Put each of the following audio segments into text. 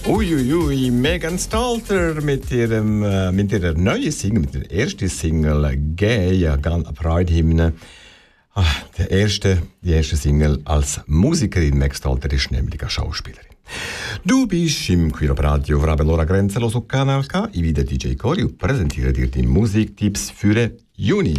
Uiuiui, Megan Stalter mit ihrer neuen Single, mit der ersten Single «Gay», Pride-Hymne. Die erste Single als Musikerin. Megan Stalter ist nämlich eine Schauspielerin. Du bist im Queer Radio auf Rabelora Grenzenlos auf Kanal K. Ich bin der DJ Cory und präsentiere dir die Musiktipps für den Juni.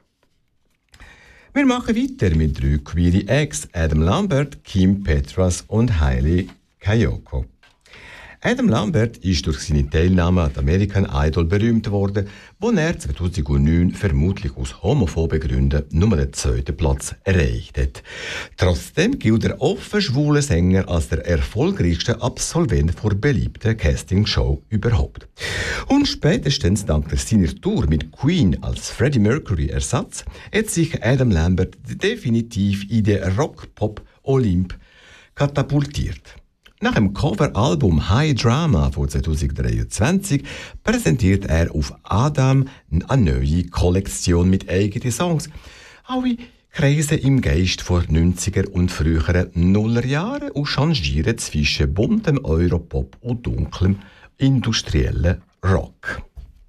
Wir machen weiter mit 3 queere Acts: Adam Lambert, Kim Petras und Hailey Kiyoko. Adam Lambert ist durch seine Teilnahme an American Idol berühmt geworden, wo er 2009 vermutlich aus homophoben Gründen nur den 2. Platz erreicht hat. Trotzdem gilt der offen schwule Sänger als der erfolgreichste Absolvent der beliebten Castingshow überhaupt. Und spätestens dank seiner Tour mit Queen als Freddie Mercury-Ersatz hat sich Adam Lambert definitiv in den Rock-Pop-Olymp katapultiert. Nach dem Coveralbum High Drama von 2023 präsentiert er auf Adam eine neue Kollektion mit eigenen Songs. Alle kreisen im Geist vor 90er und früheren Nullerjahren und changieren zwischen buntem Europop und dunklem industriellen Rock.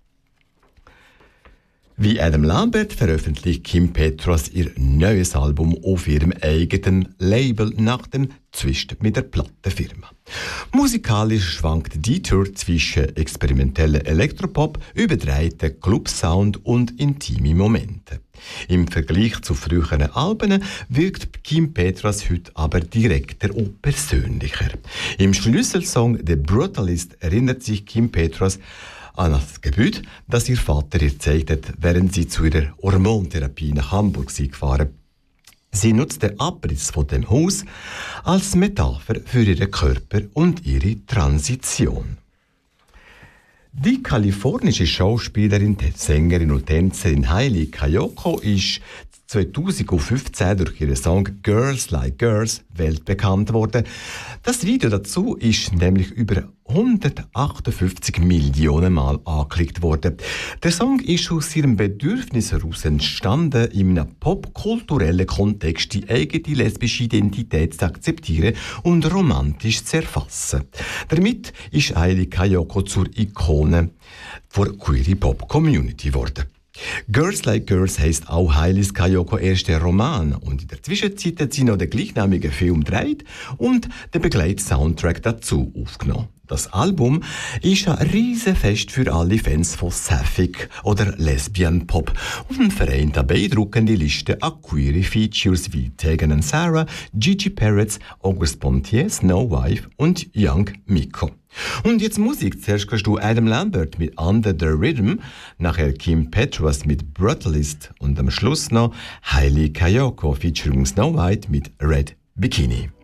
Wie Adam Lambert veröffentlicht Kim Petras ihr neues Album auf ihrem eigenen Label nach dem Zwist mit der Plattenfirma. Musikalisch schwankt die Tour zwischen experimentellen Elektropop, überdrehten Clubsound und intime Momente. Im Vergleich zu früheren Alben wirkt Kim Petras heute aber direkter und persönlicher. Im Schlüsselsong «The Brutalist» erinnert sich Kim Petras an das Gebäude, das ihr Vater ihr gezeigt hat, während sie zu ihrer Hormontherapie nach Hamburg gefahren. Sie nutzt den Abriss von dem Haus als Metapher für ihren Körper und ihre Transition. Die kalifornische Schauspielerin, Sängerin und Tänzerin Hailey Kiyoko ist 2015 durch ihren Song «Girls Like Girls» weltbekannt worden. Das Video dazu ist nämlich über 158 Millionen Mal angeklickt worden. Der Song ist aus ihrem Bedürfnis heraus entstanden, in einem popkulturellen Kontext die eigene lesbische Identität zu akzeptieren und romantisch zu erfassen. Damit ist Hailey Kiyoko zur Ikone der queer Pop Community geworden. Girls Like Girls heisst auch Hailey Kiyoko erster Roman und in der Zwischenzeit hat sie noch den gleichnamigen Film gedreht und den Begleitsoundtrack dazu aufgenommen. Das Album ist ein Riesenfest für alle Fans von Sapphic oder Lesbian Pop und vereint eine beeindruckende Liste an queere Features wie Tegan and Sarah, Gigi Perez, Auguste Pontier, Snow Wife und Young Miko. Und jetzt Musik. Zuerst hörst du Adam Lambert mit Under the Rhythm, nachher Kim Petras mit Brutalist und am Schluss noch Hailey Kiyoko featuring Snow White mit Red Bikini.